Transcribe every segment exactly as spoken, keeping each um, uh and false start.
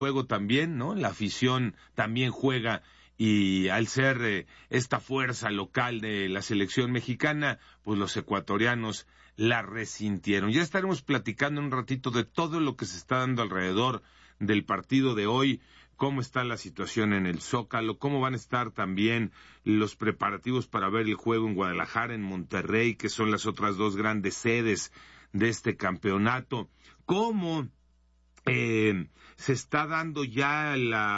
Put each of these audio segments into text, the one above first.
juego también, ¿no? La afición también juega y al ser eh, esta fuerza local de la selección mexicana, pues los ecuatorianos la resintieron. Ya estaremos platicando un ratito de todo lo que se está dando alrededor del partido de hoy, cómo está la situación en el Zócalo, cómo van a estar también los preparativos para ver el juego en Guadalajara, en Monterrey, que son las otras dos grandes sedes de este campeonato, cómo Eh, se está dando ya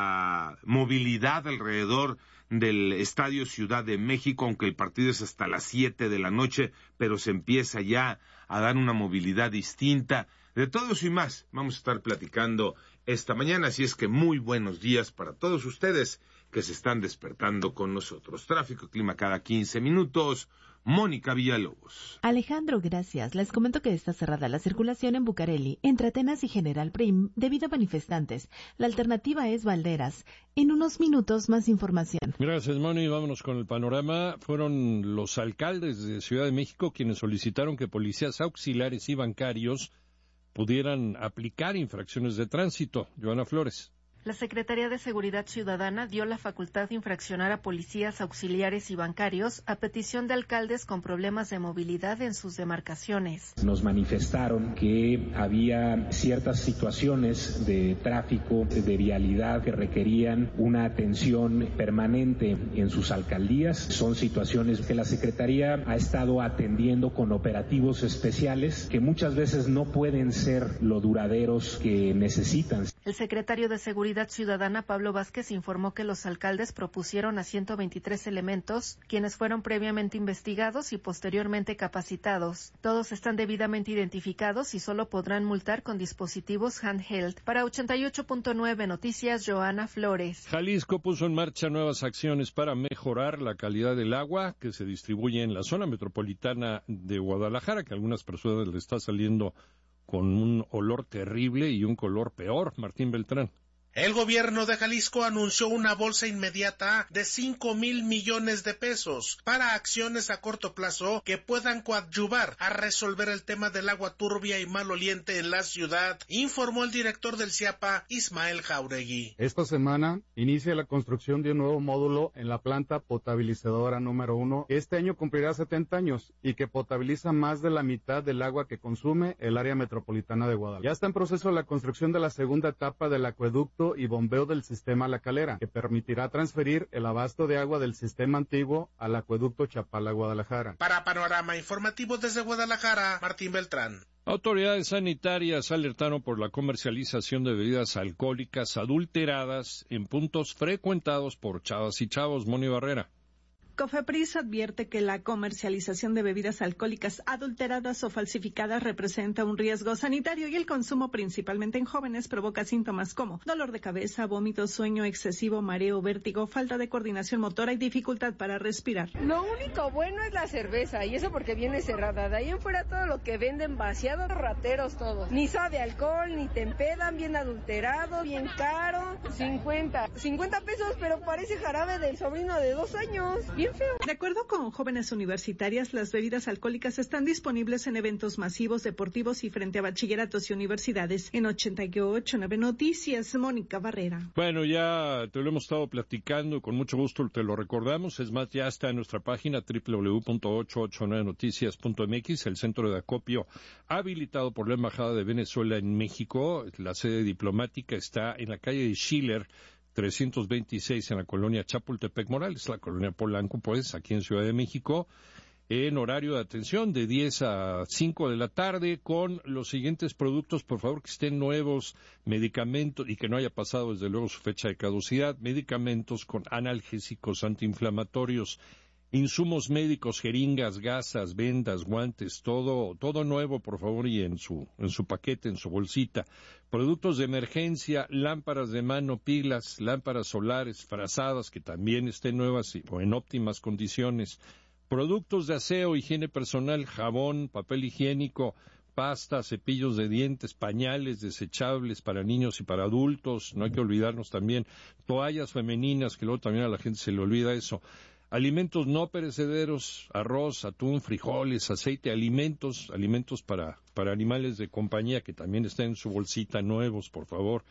la movilidad alrededor del Estadio Ciudad de México, aunque el partido es hasta las siete de la noche, pero se empieza ya a dar una movilidad distinta. De todo eso y más vamos a estar platicando esta mañana, así es que muy buenos días para todos ustedes que se están despertando con nosotros. Tráfico y clima cada quince minutos. Mónica Villalobos. Alejandro, gracias. Les comento que está cerrada la circulación en Bucareli, entre Atenas y General Prim, debido a manifestantes. La alternativa es Valderas. En unos minutos, más información. Gracias, Moni. Vámonos con el panorama. Fueron los alcaldes de Ciudad de México quienes solicitaron que policías auxiliares y bancarios pudieran aplicar infracciones de tránsito. Joana Flores. La Secretaría de Seguridad Ciudadana dio la facultad de infraccionar a policías auxiliares y bancarios a petición de alcaldes con problemas de movilidad en sus demarcaciones. Nos manifestaron que había ciertas situaciones de tráfico, de vialidad que requerían una atención permanente en sus alcaldías. Son situaciones que la Secretaría ha estado atendiendo con operativos especiales que muchas veces no pueden ser lo duraderos que necesitan. El secretario de Seguridad Ciudadana, Pablo Vázquez, informó que los alcaldes propusieron a ciento veintitrés elementos, quienes fueron previamente investigados y posteriormente capacitados. Todos están debidamente identificados y solo podrán multar con dispositivos handheld. Para ochenta y ocho punto nueve Noticias, Joana Flores. Jalisco puso en marcha nuevas acciones para mejorar la calidad del agua que se distribuye en la zona metropolitana de Guadalajara, que a algunas personas le está saliendo con un olor terrible y un color peor. Martín Beltrán. El gobierno de Jalisco anunció una bolsa inmediata de cinco mil millones de pesos para acciones a corto plazo que puedan coadyuvar a resolver el tema del agua turbia y maloliente en la ciudad, informó el director del CIAPA, Ismael Jauregui. Esta semana inicia la construcción de un nuevo módulo en la planta potabilizadora número uno, que este año cumplirá setenta años y que potabiliza más de la mitad del agua que consume el área metropolitana de Guadalajara. Ya está en proceso la construcción de la segunda etapa del acueducto y bombeo del sistema La Calera, que permitirá transferir el abasto de agua del sistema antiguo al acueducto Chapala-Guadalajara. Para Panorama Informativo desde Guadalajara, Martín Beltrán. Autoridades sanitarias alertaron por la comercialización de bebidas alcohólicas adulteradas en puntos frecuentados por chavas y chavos. Moni Barrera. Cofepris advierte que la comercialización de bebidas alcohólicas adulteradas o falsificadas representa un riesgo sanitario y el consumo, principalmente en jóvenes, provoca síntomas como dolor de cabeza, vómito, sueño excesivo, mareo, vértigo, falta de coordinación motora y dificultad para respirar. Lo único bueno es la cerveza, y eso porque viene cerrada. De ahí en fuera todo lo que venden vaciados, rateros todos. Ni sabe alcohol, ni te empedan, bien adulterado, bien caro. cincuenta. cincuenta pesos, pero parece jarabe del sobrino de dos años. De acuerdo con Jóvenes Universitarias, las bebidas alcohólicas están disponibles en eventos masivos, deportivos y frente a bachilleratos y universidades. En ochenta y ocho punto nueve Noticias, Mónica Barrera. Bueno, ya te lo hemos estado platicando, con mucho gusto te lo recordamos. Es más, ya está en nuestra página doble u doble u doble u punto ochocientos ochenta y nueve noticias punto m x, el centro de acopio habilitado por la Embajada de Venezuela en México. La sede diplomática está en la calle de Schiller, trescientos veintiséis en la colonia Chapultepec Morales, la colonia Polanco, pues, aquí en Ciudad de México, en horario de atención de diez a cinco de la tarde, con los siguientes productos, por favor, que estén nuevos, medicamentos, y que no haya pasado, desde luego, su fecha de caducidad, medicamentos con analgésicos, antiinflamatorios, insumos médicos, jeringas, gasas, vendas, guantes, todo todo nuevo, por favor, y en su en su paquete, en su bolsita. Productos de emergencia, lámparas de mano, pilas, lámparas solares, frazadas, que también estén nuevas y, o en óptimas condiciones. Productos de aseo, higiene personal, jabón, papel higiénico, pasta, cepillos de dientes, pañales desechables para niños y para adultos. No hay que olvidarnos también toallas femeninas, que luego también a la gente se le olvida eso. Alimentos no perecederos, arroz, atún, frijoles, aceite, alimentos, alimentos para, para animales de compañía que también estén en su bolsita nuevos, por favor.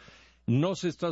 no se está